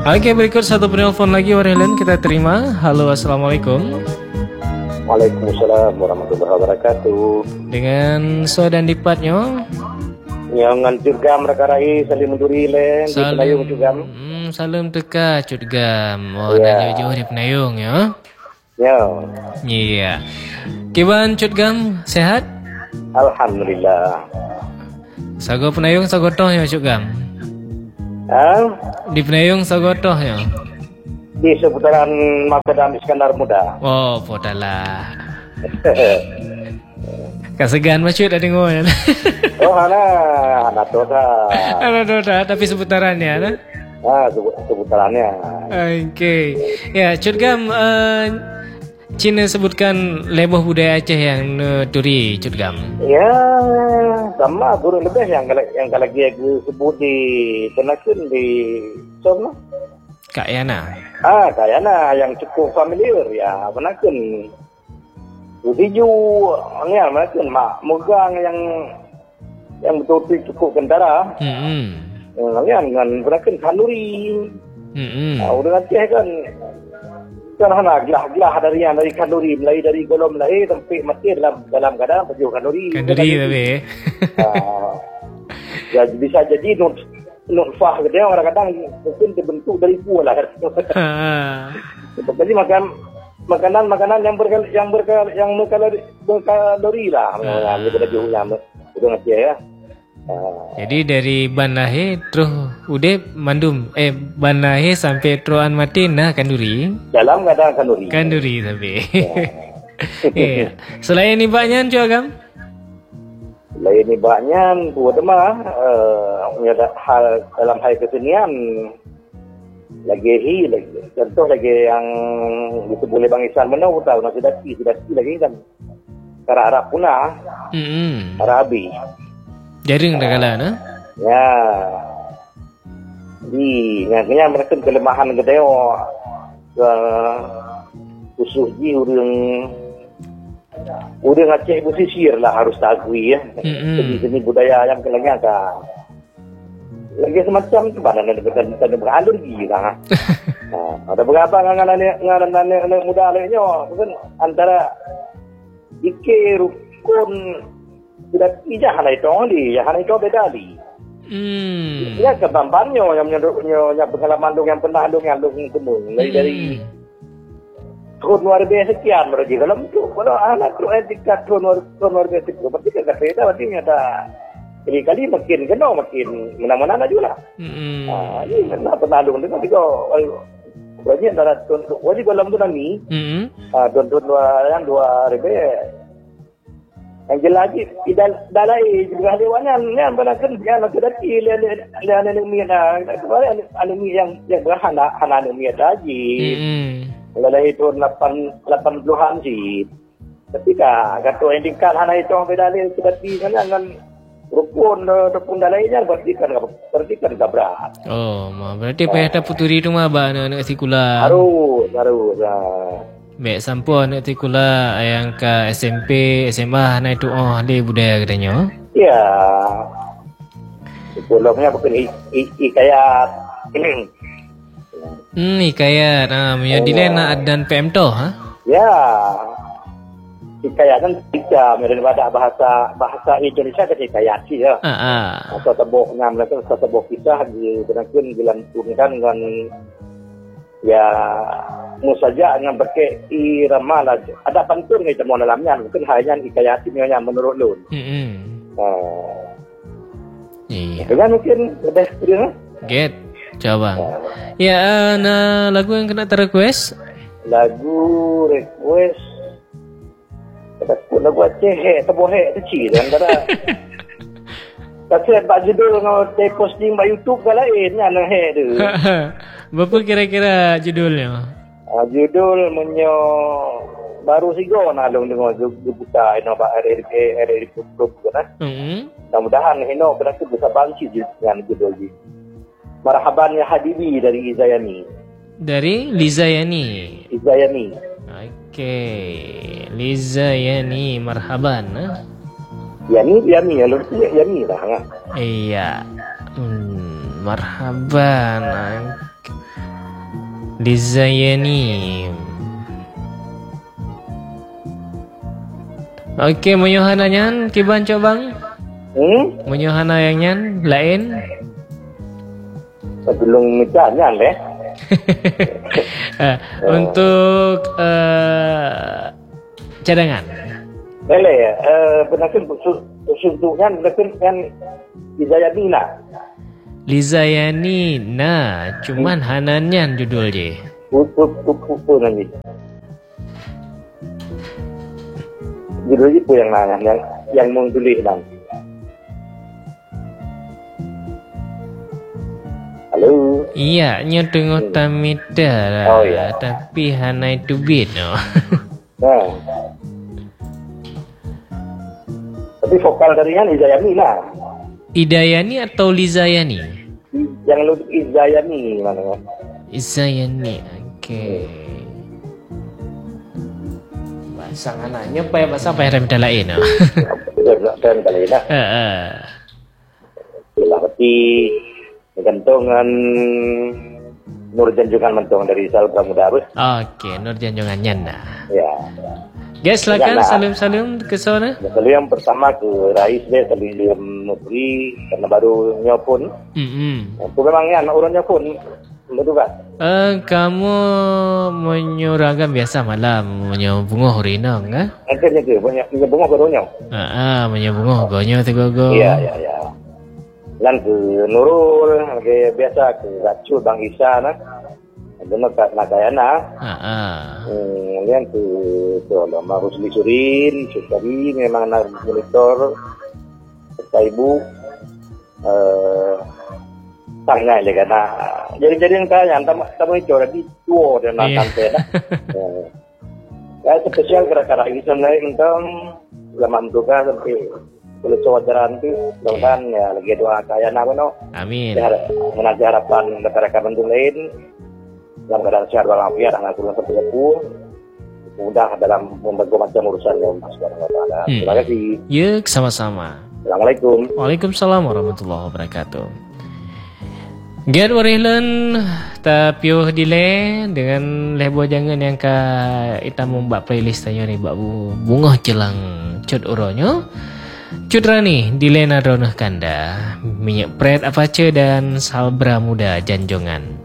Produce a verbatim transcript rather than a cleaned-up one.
Oke, berikut satu penelpon lagi Warhelen kita terima. Halo, assalamualaikum. Waalaikumsalam warahmatullahi wabarakatuh. Dengan so dan dipatnya yang ngancur gam rakarai salim menduri len di penayung juga. Hmm, salam teka cut gam. Oh, Ya. yeah. Jauh-jauh di penayung ya. Ya, Iya. Kiban cut gam sehat? alhamdulillah. Sago penayung sagotoh ya cut gam. Ah, Di penayung sagotoh ya. di seputaran Makadam Iskandar Muda. Oh, podalah. Kasegan macut ada ngoy. Oh, ana, ana tota. Ada ada tapi seputarannya nah. Ah, sebut- seputarannya. Oke. Ya, cut gam uh, Cina sebutkan leboh budaya Aceh yang uh, turi cut gam. Ya, sama kurang lebih yang kalau yang kalau dia sebut di Tenakin di Somno. Kak Yana. Ah, kayaknya yang cukup familiar ya, Tenakin. Hiju, ni yang Tenakin mak megang yang yang betul-betul cukup kentara. Hmm. Hmm, ni dengan Tenakin Kanuri. Hmm. Ah, orang Aceh kan kan hana gelah-gelah dari yang dari Kanuri, mulai dari golong Melayu sampai mati dalam dalam keadaan baju Kanuri. Kanduri tapi. Ah, ya, bisa jadi not nutfah gitu ya, kadang-kadang mungkin terbentuk dari buah lah. Ha. Jadi makan makanan-makanan yang berkal yang berkal yang berkalori, berkalori lah. Ah. Yang kita jualnya itu ngerti ya. Ah, Jadi dari Banahe terus udah mandum eh Banahe sampai Troan mati nah Kanduri. dalam keadaan Kanuri. Kanduri tapi. Iya. Selain ibaknya cuy agam? Lain ni banyak buat mah eh uh, hal dalam hal kesenian lagi hi lagi contoh lagi yang itu boleh Bang Isan mana tahu masih dati sudah lagi kan cara Arab puna Hmm. Arabi Jaring dah kala nah. ya di nganya mereka kelemahan gede ke khusus di urang urang Aceh pesisir lah harus takui ya. Mm-mm. Jadi seni budaya yang kelengnya ka lagi semacam tu badan ada betul betul beralur gila. Nah, ada berapa ngaran ngaran anak muda lainnya mungkin antara ike rukun sudah tidak hanya itu di ya hanya itu beda di. Hmm. Ya kebambannya yang yang pengalaman dong yang pernah dong yang dong semua dari dari turun luar biasa sekian berarti kalau itu kalau anak tu etika turun luar turun luar biasa itu berarti kan beda berarti ada jadi kali makin kena makin mana-mana juga lah. Hmm. Ah, ini pernah pernah dong dengan tiga berarti antara turun wajib dalam tu nami Hmm. ah turun turun luar yang dua ribu yang jelas lagi tidak dalai juga hewannya yang benakan yang nak dati lian lian lian mi ada kemarin ada mi yang yang berhana hana mi ada lagi. Hmm. Lalai itu lapan lapan puluhan sih. Ketika kata indikal hana itu yang beda ni dati kan dengan rukun rukun dalainya berarti kan berarti kan tak berat. Oh, ma berarti payah dapat turi tu mah ba anak sekolah. Harus harus. ah. Baik sampun anak sekolah yang ke S M P, S M A naik tu oh dia budaya katanya. Ya. Sekolahnya bukan i, i, ikayat. Hmm, hikayat. Ah, punya dilena dan P M tu ha? Ya, hikayat kan tiga daripada bahasa bahasa Indonesia ke hikayat sih ya. Ah, ah. Atau teboknya mereka atau tebok kisah digunakan dilantunkan dengan ya musaja yang berke irama lah. Ada pantun kita mau dalamnya mungkin hanya hikayat ini yang menurut lu. Hmm. Uh, Iya. dengan mungkin lebih dia. Get. Coba. Ya, uh, nah lagu yang kena ter-request. Lagu request lagu Aceh tebohek kecil antara Kasi pak judul ngau te posting ba YouTube ka lain nya nang he tu. Berapa kira-kira judulnya? Ah, judul menyo baru sigo na long dengo buta ino ba R R P R R P group kan. Hmm. Mudah-mudahan ino berarti bisa banci dengan judul ini. Marhaban ya Habibi dari Izayani. Dari Liza Yani. Izayani. Okey. Liza Yani, marhaban. Eh? Yani Yani ya lu Yani lah. Iya. Hmm. marhaban. Lizayani. Okey, moyohana nyan kiban cobang. Hmm? Moyohana yang nyan lain. Sebelum misalnya deh. uh, untuk uh, cadangan. Boleh ya. Eh, benakin suntukan benakin kan Lizayani nah. Lizayani nah, cuman hananyan judul je. Pupu pupu pupu nanti. Judul itu yang mana yang yang mau tulis bang. Halo. Iya, nyo tengok tamida lah. Oh, iya. Tapi hana itu bit no. Nah. Tapi vokal dari yang Lizayani lah. Idayani atau Lizayani? Yang lu Lizayani mana? Izayani, oke. Okay. Bahasa anaknya apa ya bahasa apa ya rem lain no? Rem lain lah. Heeh. Berarti gantungan Nur Janjungan mentong dari Sal Pramuda bos. Oke, Nur Janjungan nyanda. Ya. Guys, silakan salim-salim ke sana. Salim yang pertama ke Rais deh, salim Nupri karena baru nyopun. Hmm. Itu memangnya anak orang nyopun, betul kan? Eh, kamu menyurangkan biasa malam menyambung horinang, ah? Akhirnya ke banyak menyambung goronyo. Ah, ah menyambung goronyo tu gogo. Iya, iya, iya. Lan ke Nurul, kayak biasa ke Racul Bang Isa nah. Benar kat Nagayana. Heeh. Hmm, yang ke tu lama Rusli Surin, Sukari memang nak monitor ibu eh tangai le kana. Jadi-jadi yang kaya antam tamu itu lagi tua dan nonton teh. Ya spesial gara-gara ini sebenarnya entang zaman tugas sampai boleh coba-coba tu, dan ya lagi doa kaya nak no. Amin. Menanti harapan rekan-rekan bentuk lain dalam keadaan sehat walafiat anak turun seperti itu mudah dalam membantu macam urusan yang Mas Subhanahu wa taala. Terima kasih. Ya, sama-sama. Assalamualaikum. Waalaikumsalam warahmatullahi wabarakatuh. Get warihlen tapiuh dile dengan lebo jangan yang ka kita membuat playlist tanya ni bak bunga jelang cut uronyo. Cudra nih dile nadronah kanda minyak pret apace dan salbra muda janjongan.